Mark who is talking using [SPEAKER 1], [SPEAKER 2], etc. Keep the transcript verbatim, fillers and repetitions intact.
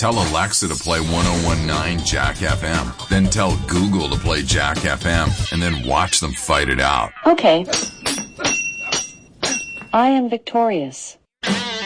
[SPEAKER 1] Tell Alexa to play one oh one point nine Jack F M. Then tell Google to play Jack F M, and then watch them fight it out.
[SPEAKER 2] Okay. I am victorious.